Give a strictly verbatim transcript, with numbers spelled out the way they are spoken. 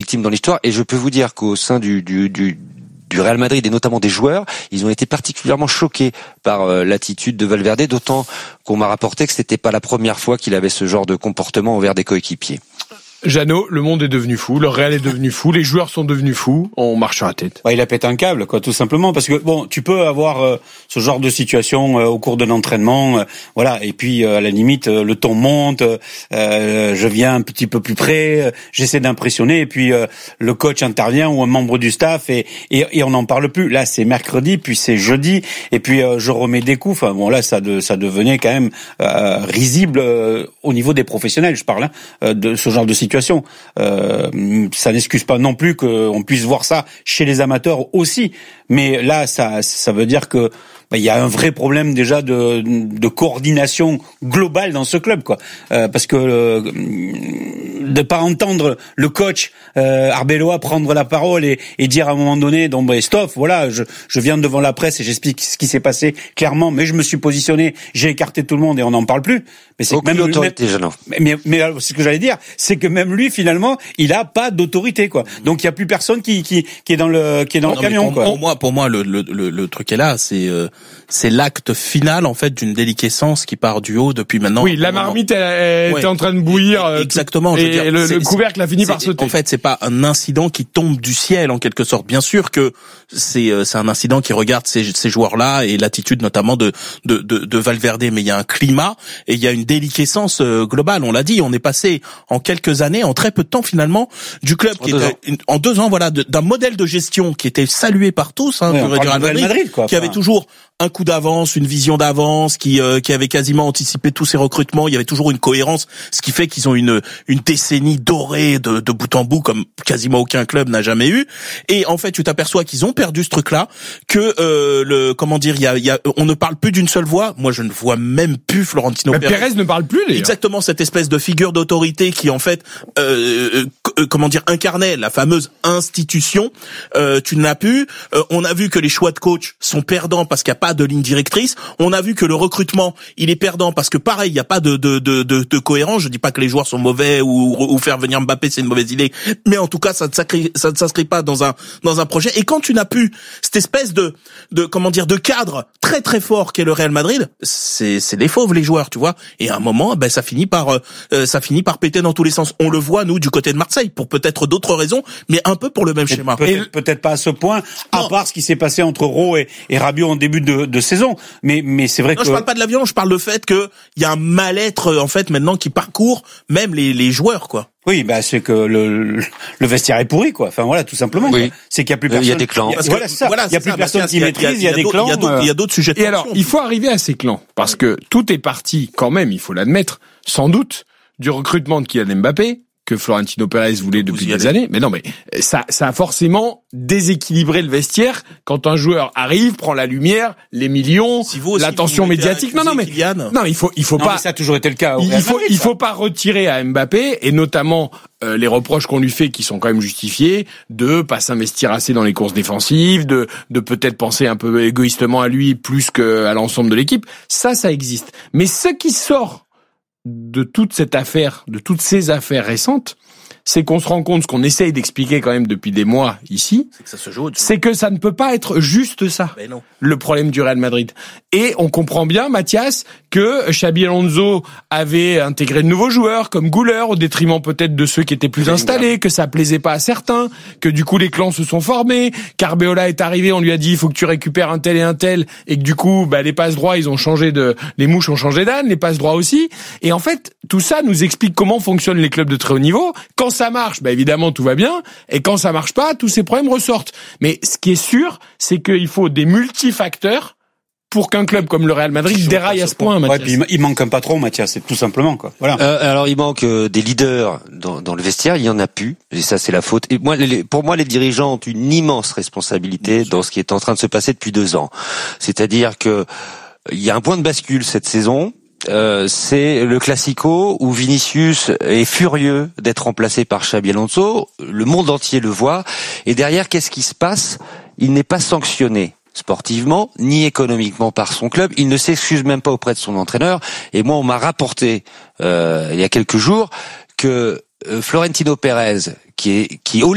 ultime dans l'histoire. Et je peux vous dire qu'au sein du, du, du du Real Madrid et notamment des joueurs, ils ont été particulièrement choqués par euh, l'attitude de Valverde, d'autant qu'on m'a rapporté que c'était pas la première fois qu'il avait ce genre de comportement envers des coéquipiers. Jeannot, le monde est devenu fou, le Real est devenu fou, les joueurs sont devenus fous, on marche sur la tête. Ouais, il a pété un câble, quoi, tout simplement, parce que bon, tu peux avoir euh, ce genre de situation euh, au cours d'un entraînement, euh, voilà, et puis euh, à la limite euh, le ton monte, euh, je viens un petit peu plus près, euh, j'essaie d'impressionner, et puis euh, le coach intervient ou un membre du staff et et, et on n'en parle plus. Là, c'est mercredi, puis c'est jeudi, et puis euh, je remets des coups. Enfin bon, là, ça de, ça devenait quand même euh, risible euh, au niveau des professionnels, je parle, hein, de ce genre de situation. Situation. Euh, ça n'excuse pas non plus qu'on puisse voir ça chez les amateurs aussi, mais là, ça, ça veut dire que bah, il y a un vrai problème déjà de, de coordination globale dans ce club, quoi. Euh, parce que euh, de pas entendre le coach euh, Arbeloa prendre la parole et, et dire à un moment donné, donc bah, stop, voilà, je, je viens devant la presse et j'explique ce qui s'est passé clairement, mais je me suis positionné, j'ai écarté tout le monde et on n'en parle plus. Mais c'est Aucune même autorité, même, mais, mais, mais ce que j'allais dire, c'est que même lui finalement, il a pas d'autorité, quoi. Donc il y a plus personne qui qui qui est dans le qui est dans non, le camion, pour, quoi. Pour moi, pour moi, le le le, le truc est là, c'est euh, c'est l'acte final en fait d'une déliquescence qui part du haut depuis maintenant. Oui, la marmite elle, elle ouais. était en train de bouillir. Euh, Exactement. Et, je veux dire, et le, le couvercle a fini par sauter. En fait, c'est pas un incident qui tombe du ciel en quelque sorte. Bien sûr que c'est euh, c'est un incident qui regarde ces ces joueurs-là et l'attitude notamment de de de, de Valverde. Mais il y a un climat et il y a une déliquescence euh, globale. On l'a dit, on est passé en quelques années, en très peu de temps finalement, du club en qui deux était ans. en deux ans, voilà, de, d'un modèle de gestion qui était salué par tous, hein, ouais, du Real Madrid, Madrid quoi, qui avait toujours un coup d'avance, une vision d'avance, qui euh, qui avait quasiment anticipé tous ces recrutements. Il y avait toujours une cohérence, ce qui fait qu'ils ont une une décennie dorée de, de bout en bout comme quasiment aucun club n'a jamais eu. Et en fait, tu t'aperçois qu'ils ont perdu ce truc-là, que euh, le comment dire, il y a, il y a on ne parle plus d'une seule voix. Moi, je ne vois même plus Florentino bah, Pérez. Pérez ne parle plus. D'ailleurs. Exactement, cette espèce de figure d'autorité qui en fait euh, euh, comment dire incarnait la fameuse institution. Euh, tu n'as plus. Euh, on a vu que les choix de coach sont perdants parce qu'il n'y a pas de ligne directrice. On a vu que le recrutement, il est perdant parce que pareil, il n'y a pas de, de, de, de, de cohérence. Je dis pas que les joueurs sont mauvais ou, ou faire venir Mbappé, c'est une mauvaise idée. Mais en tout cas, ça ne s'inscrit, ça ne s'inscrit pas dans un, dans un projet. Et quand tu n'as plus cette espèce de, de, comment dire, de cadre très très fort qu'est le Real Madrid, c'est, c'est des fauves les joueurs, tu vois. Et à un moment, ben, ça finit par, euh, ça finit par péter dans tous les sens. On le voit, nous, du côté de Marseille, pour peut-être d'autres raisons, mais un peu pour le même et schéma. Peut-être, et peut-être pas à ce point, à non. part ce qui s'est passé entre Rowe et, et Rabiot en début de, de saison. Mais, mais c'est vrai non, que... je parle pas de l'avion, je parle du fait que il y a un mal-être, en fait, maintenant, qui parcourt même les, les joueurs, quoi. Oui, bah, c'est que le, le vestiaire est pourri, quoi. Enfin, voilà, tout simplement. Oui. C'est qu'il y a plus personne. Il y a des clans. Parce que, voilà, ça. Voilà, il y a plus ça, personne qui maîtrise, il y a des clans. Il y a d'autres sujets de Et alors, il faut arriver à ces clans. Parce que tout est parti, quand même, il faut l'admettre, sans doute, du recrutement de Kylian Mbappé, que Florentino Pérez voulait depuis des années. Mais non, mais ça, ça a forcément déséquilibré le vestiaire quand un joueur arrive, prend la lumière, les millions, si aussi, l'attention médiatique. Non, non, mais Kylian. non, il faut, il faut non, pas. Mais ça a toujours été le cas. Il faut, il faut pas retirer à Mbappé et notamment euh, les reproches qu'on lui fait qui sont quand même justifiés de pas s'investir assez dans les courses défensives, de, de peut-être penser un peu égoïstement à lui plus qu'à l'ensemble de l'équipe. Ça, ça existe. Mais ce qui sort de toute cette affaire, de toutes ces affaires récentes, c'est qu'on se rend compte, ce qu'on essaye d'expliquer quand même depuis des mois ici, c'est que ça se joue, c'est que ça ne peut pas être juste ça, ben non. le problème du Real Madrid. Et on comprend bien, Mathias, que Xabi Alonso avait intégré de nouveaux joueurs, comme Güler, au détriment peut-être de ceux qui étaient plus installés, que ça plaisait pas à certains, que du coup les clans se sont formés, qu'Arbeola est arrivé, on lui a dit il faut que tu récupères un tel et un tel, et que du coup, bah, les passes droits, ils ont changé de, les mouches ont changé d'âne, les passes droits aussi. Et en fait, tout ça nous explique comment fonctionnent les clubs de très haut niveau. Quand ça marche, bah évidemment tout va bien, et quand ça marche pas, tous ces problèmes ressortent. Mais ce qui est sûr, c'est qu'il faut des multifacteurs pour qu'un club comme le Real Madrid déraille à ce point, Mathias. Ouais, puis il manque un patron, Mathias, c'est tout simplement, quoi. Voilà. Euh, alors il manque euh, des leaders dans, dans le vestiaire, il y en a plus, et ça c'est la faute. Et moi, les, pour moi, les dirigeants ont une immense responsabilité dans ce qui est en train de se passer depuis deux ans. C'est-à-dire que il y a un point de bascule cette saison. Euh, c'est le Classico où Vinicius est furieux d'être remplacé par Xabi Alonso. Le monde entier le voit. Et derrière, qu'est-ce qui se passe ? Il n'est pas sanctionné sportivement ni économiquement par son club. Il ne s'excuse même pas auprès de son entraîneur. Et moi, on m'a rapporté euh, il y a quelques jours que euh, Florentino Pérez, qui est qui